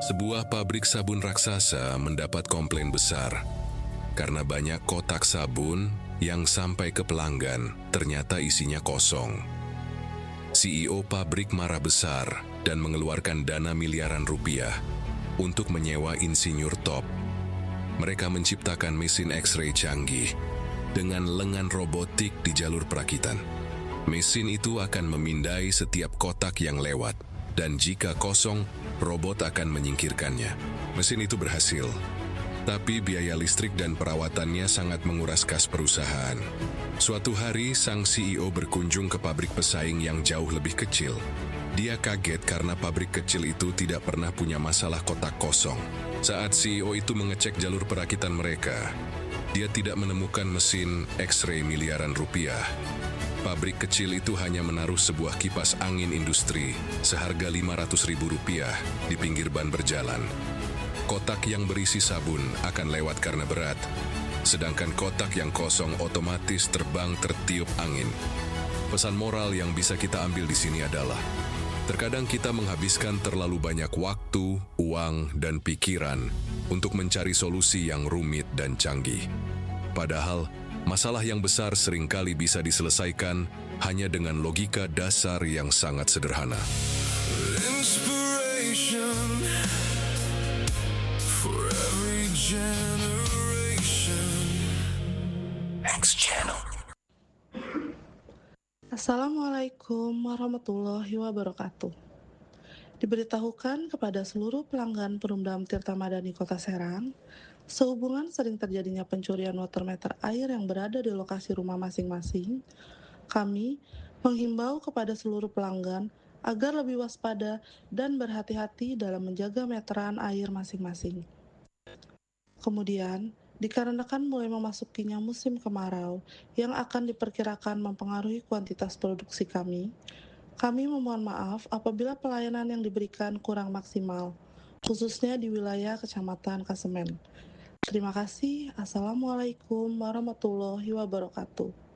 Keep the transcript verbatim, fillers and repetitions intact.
Sebuah pabrik sabun raksasa mendapat komplain besar karena banyak kotak sabun yang sampai ke pelanggan ternyata isinya kosong. C E O pabrik marah besar dan mengeluarkan dana miliaran rupiah untuk menyewa insinyur top. Mereka menciptakan mesin X-ray canggih dengan lengan robotik di jalur perakitan. Mesin itu akan memindai setiap kotak yang lewat, dan jika kosong, robot akan menyingkirkannya. Mesin itu berhasil, tapi biaya listrik dan perawatannya sangat menguras kas perusahaan. Suatu hari, sang C E O berkunjung ke pabrik pesaing yang jauh lebih kecil. Dia kaget karena pabrik kecil itu tidak pernah punya masalah kotak kosong. Saat C E O itu mengecek jalur perakitan mereka, dia tidak menemukan mesin X-ray miliaran rupiah. Pabrik kecil itu hanya menaruh sebuah kipas angin industri seharga lima ratus ribu rupiah di pinggir ban berjalan. Kotak yang berisi sabun akan lewat karena berat, sedangkan kotak yang kosong otomatis terbang tertiup angin. Pesan moral yang bisa kita ambil di sini adalah, terkadang kita menghabiskan terlalu banyak waktu, uang, dan pikiran untuk mencari solusi yang rumit dan canggih. Padahal, masalah yang besar seringkali bisa diselesaikan hanya dengan logika dasar yang sangat sederhana. Inspiration for every generation. X Channel. Assalamualaikum warahmatullahi wabarakatuh. Diberitahukan kepada seluruh pelanggan Perumdam Tirta Madani Kota Serang, sehubungan sering terjadinya pencurian water meter air yang berada di lokasi rumah masing-masing, kami menghimbau kepada seluruh pelanggan agar lebih waspada dan berhati-hati dalam menjaga meteran air masing-masing. Kemudian, dikarenakan mulai memasukinya musim kemarau yang akan diperkirakan mempengaruhi kuantitas produksi kami, kami memohon maaf apabila pelayanan yang diberikan kurang maksimal, khususnya di wilayah Kecamatan Kasemen. Terima kasih. Assalamualaikum warahmatullahi wabarakatuh.